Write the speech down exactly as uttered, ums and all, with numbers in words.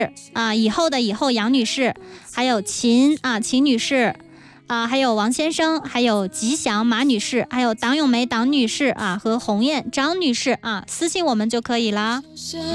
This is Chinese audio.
啊，以后的以后杨女士，还有秦啊秦女士啊，还有王先生，还有吉祥马女士，还有党咏梅党女士啊和鸿雁张女士啊，私信我们就可以啦。